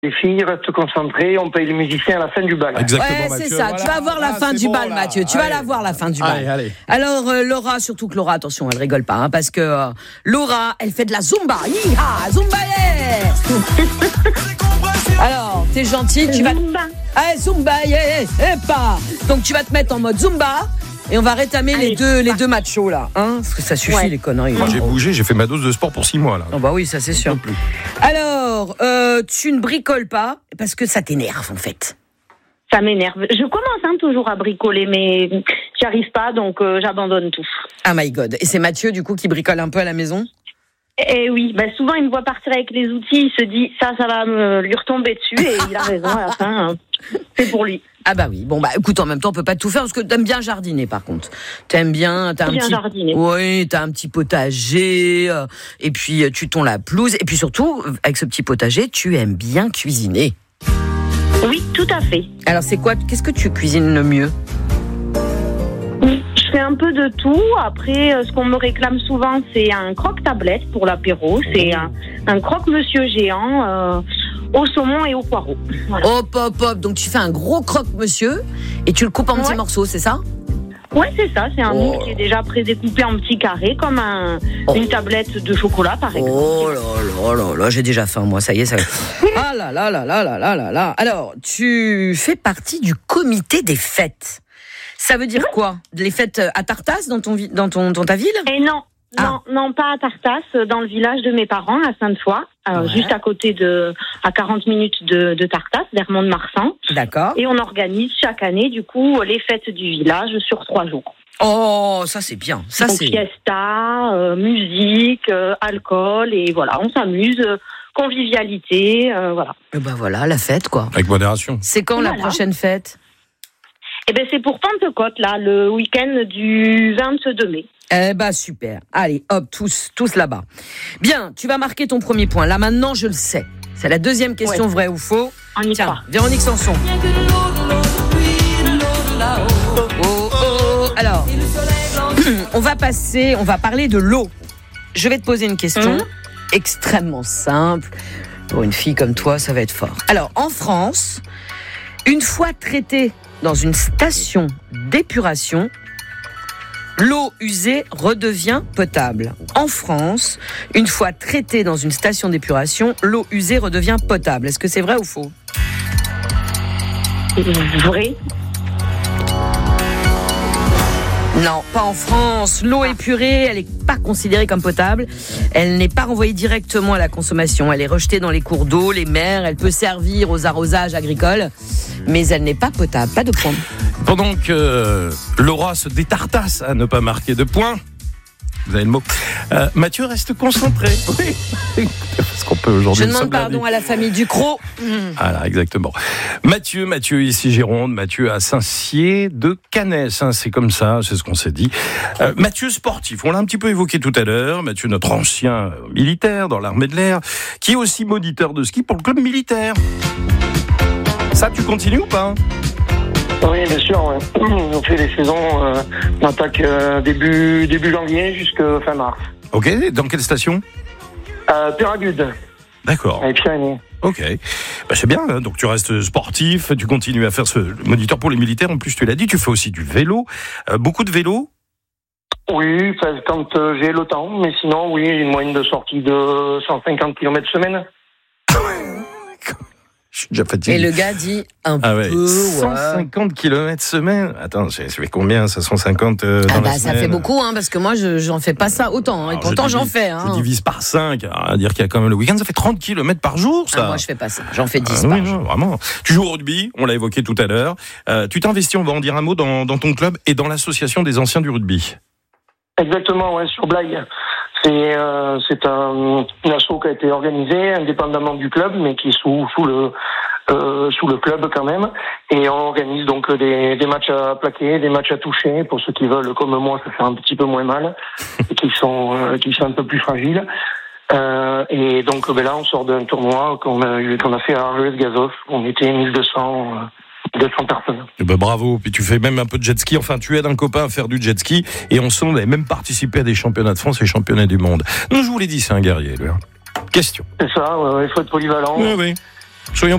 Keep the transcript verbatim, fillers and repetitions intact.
Les filles restent concentrées, on paye les musiciens à la fin du bal. Exactement, ouais, Mathieu. c'est ça. Voilà. Tu vas voir la Ah, fin du bon, bal, là. Mathieu. Tu allez. vas la voir la fin du bal. Allez, allez. Alors euh, Laura, surtout que Laura, attention, elle rigole pas, hein, parce que euh, Laura, elle fait de la zumba. Yeeha, zumba yeah. Alors, t'es gentil, tu vas. Ah, zumba yeah, et pas. Donc tu vas te mettre en mode zumba. Et on va rétamer Allez, les deux, les deux machos là, hein, parce que ça suffit Ouais. les conneries. Moi, j'ai bougé, j'ai fait ma dose de sport pour six mois là. Oh bah oui, ça c'est sûr. Alors, euh, tu ne bricoles pas parce que ça t'énerve en fait. Ça m'énerve. Je commence hein, toujours à bricoler, mais j'y arrive pas, donc euh, j'abandonne tout. Ah my god. Et c'est Mathieu du coup qui bricole un peu à la maison ? Et oui, bah souvent il me voit partir avec les outils, il se dit ça, ça va me lui retomber dessus, et il a raison à la fin. Hein. C'est pour lui. Ah bah oui. Bon bah écoute, en même temps on peut pas tout faire parce que t'aimes bien jardiner par contre. T'aimes bien, t'as un Bien petit. jardiner. Oui, t'as un petit potager. Euh, et puis euh, tu tonds la pelouse. Et puis surtout avec ce petit potager, tu aimes bien cuisiner. Oui, tout à fait. Alors c'est quoi ? Qu'est-ce que tu cuisines le mieux ? Je fais un peu de tout. Après, euh, ce qu'on me réclame souvent, c'est un croque-tablette pour l'apéro. C'est un, un croque-monsieur géant euh, au saumon et au poireau. Voilà. Hop hop hop. Donc tu fais un gros croque-monsieur et tu le coupes en petits Ouais. morceaux, c'est ça ? Ouais, c'est ça. C'est un Oh. moule qui est déjà prédécoupé en petits carrés, comme un, Oh. une tablette de chocolat, par exemple. Oh là là là là, j'ai déjà faim moi, ça y est, ça. Ah là là là là là là là là. Alors, tu fais partie du comité des fêtes. Ça veut dire quoi ? Les fêtes à Tartas dans ton vi- dans ton dans ta ville ? Et non, Ah. non, non, pas à Tartas, dans le village de mes parents, à Sainte-Foy, euh, Ouais. juste à côté de, à quarante minutes de, de Tartas, vers Mont-de-Marsan. D'accord. Et on organise chaque année, du coup, les fêtes du village sur trois jours. Oh, ça c'est bien. Ça Donc, c'est fiesta, euh, musique, euh, alcool, et voilà, on s'amuse, euh, convivialité, euh, voilà. Eh ben voilà, la fête quoi. Avec modération. C'est quand la Voilà. prochaine fête ? Et ben c'est pour Pentecôte, là, le week-end du vingt-deux mai. Eh ben super. Allez, hop, tous tous là-bas. Bien, tu vas marquer ton premier point. Là maintenant, je le sais. C'est la deuxième question, Ouais. vrai ou faux. On y Tiens, croit. Véronique Sanson. Oh, oh. Alors, on va passer, on va parler de l'eau. Je vais te poser une question Mhm. extrêmement simple. Pour une fille comme toi, ça va être fort. Alors, en France, une fois traitée dans une station d'épuration, l'eau usée redevient potable. En France, une fois traitée dans une station d'épuration, l'eau usée redevient potable. Est-ce que c'est vrai ou faux ? Vrai. Non, pas en France. L'eau épurée, elle n'est pas considérée comme potable. Elle n'est pas renvoyée directement à la consommation. Elle est rejetée dans les cours d'eau, les mers. Elle peut servir aux arrosages agricoles, mais elle n'est pas potable. Pas de point. Pendant que euh, Laura se détartasse à ne pas marquer de points, vous avez le mot, euh, Mathieu reste concentré. Oui, parce qu'on peut aujourd'hui. Je le demande sommes lundi. pardon à la famille Ducrot. Voilà, exactement. Mathieu, Mathieu ici Gironde, Mathieu à Saint-Cier de Canès, hein, c'est comme ça, c'est ce qu'on s'est dit. Euh, Mathieu sportif, on l'a un petit peu évoqué tout à l'heure, Mathieu notre ancien militaire dans l'armée de l'air, qui est aussi moniteur de ski pour le club militaire. Ça, tu continues ou pas ? Oui, bien sûr. Ouais. On fait les saisons, euh, on attaque euh, début, début janvier jusqu'à fin mars. Ok, dans quelle station ? Euh, Péragude, D'accord. avec Pyrénées. Ok, bah, c'est bien, hein. Donc tu restes sportif, tu continues à faire ce le moniteur pour les militaires, en plus tu l'as dit, tu fais aussi du vélo, euh, beaucoup de vélo. Oui, enfin, quand euh, j'ai le temps, mais sinon, oui, une moyenne de sortie de cent cinquante kilomètres semaine. Je suis déjà fatigué. Et le gars dit un Ah ouais, peu. cent ouais. cinquante kilomètres semaine. Attends, ça fait combien ça, cent cinquante euh, dans Ah la bah ça semaine fait beaucoup, hein, parce que moi je j'en fais pas ça autant. Hein, et Alors, pourtant je j'en divise- fais. Hein. Je divise par cinq, à dire qu'il y a quand même le week-end, ça fait trente kilomètres par jour, ça. Ah, moi je fais pas ça. J'en fais dix Ah par oui, jour. non, vraiment. Tu joues au rugby, on l'a évoqué tout à l'heure. Euh, tu t'investis, on va en dire un mot, dans, dans ton club et dans l'association des anciens du rugby. Exactement, ouais, sur Blaye. C'est euh, c'est un une asso qui a été organisée indépendamment du club, mais qui est sous sous le euh, sous le club quand même. Et on organise donc des des matchs à plaquer, des matchs à toucher pour ceux qui veulent, comme moi, ça fait un petit peu moins mal et qui sont euh, qui sont un peu plus fragiles. Euh, et donc ben là, on sort d'un tournoi qu'on a eu qu'on a fait à Argelès-Gazoff. On était mille deux cents. Euh, deux cents personnes. Eh ben, bravo, puis tu fais même un peu de jet ski, enfin tu aides un copain à faire du jet ski, et on sent, on avait même participé à des championnats de France et championnats du monde. Non, je vous l'ai dit, c'est un guerrier, lui. Question. C'est ça, ouais, ouais, il faut être polyvalent. Oui, oui. Soyons